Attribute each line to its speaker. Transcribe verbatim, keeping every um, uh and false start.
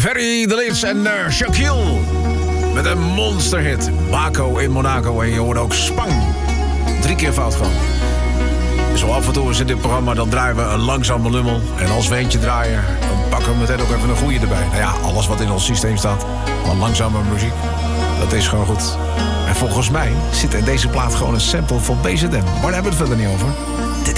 Speaker 1: Ferry de Lis en uh, Shaquille. Met een monsterhit. Baco in Monaco. En je hoort ook Spang. Drie keer fout gewoon. Zo af en toe is in dit programma, dan draaien we een langzame lummel. En als we eentje draaien, dan pakken we meteen ook even een goeie erbij. Nou ja, alles wat in ons systeem staat. Maar langzame muziek, dat is gewoon goed. En volgens mij zit in deze plaat gewoon een sample van B Z M. Maar daar hebben we het verder niet over.